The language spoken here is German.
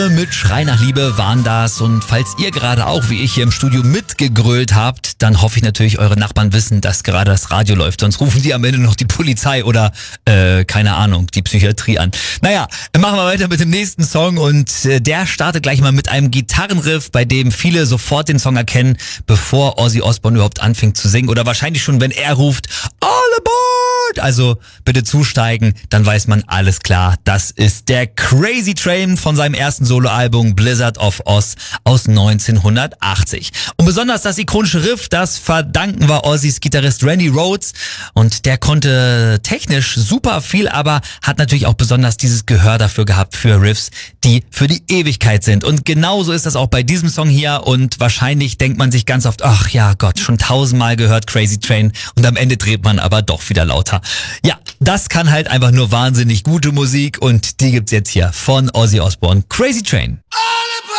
Mit Schrei nach Liebe waren das, und falls ihr gerade auch wie ich hier im Studio mitgegrölt habt, dann hoffe ich natürlich, eure Nachbarn wissen, dass gerade das Radio läuft, sonst rufen die am Ende noch die Polizei oder, keine Ahnung, die Psychiatrie an. Naja, machen wir weiter mit dem nächsten Song, und der startet gleich mal mit einem Gitarrenriff, bei dem viele sofort den Song erkennen, bevor Ozzy Osbourne überhaupt anfängt zu singen, oder wahrscheinlich schon, wenn er ruft, All aboard! Also bitte zusteigen, dann weiß man, alles klar, das ist der Crazy Train von seinem ersten Soloalbum Blizzard of Ozz aus 1980. Und besonders das ikonische Riff, das verdanken wir Ozzys Gitarrist Randy Rhoads, und der konnte technisch super viel, aber hat natürlich auch besonders dieses Gehör dafür gehabt für Riffs, die für die Ewigkeit sind. Und genauso ist das auch bei diesem Song hier, und wahrscheinlich denkt man sich ganz oft, ach ja Gott, schon 1000-mal gehört Crazy Train, und am Ende dreht man aber doch wieder lauter. Ja, das kann halt einfach nur wahnsinnig gute Musik, und die gibt's jetzt hier von Ozzy Osbourne, Crazy Train.